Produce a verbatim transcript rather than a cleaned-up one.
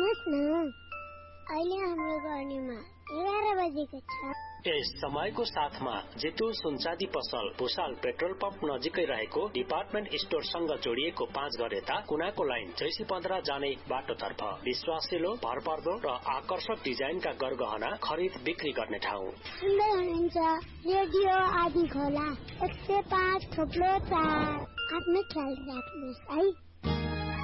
सुन्नुहोस् न, अहिले हाम्रो गर्नेमा एघार बजेको छ। यस समयको साथमा जितु सुनचाँदी पसल भुसाल पेट्रोल पम्प नजिकै रहेको डिपार्टमेन्ट स्टोरसँग जोडिएको पाँच घर यता कुनाको लाइन जैसी पन्ध्र जाने बाटोतर्फ विश्वासिलो, भरपर्दो र आकर्षक डिजाइनका गरगहना खरिद बिक्री गर्ने ठाउँ। सुन्दै हुनुहुन्छ रेडियो आदि खोला एक सय पाँच थोप्लो चार। आफ्नो ख्याल राख्नुहोस् है।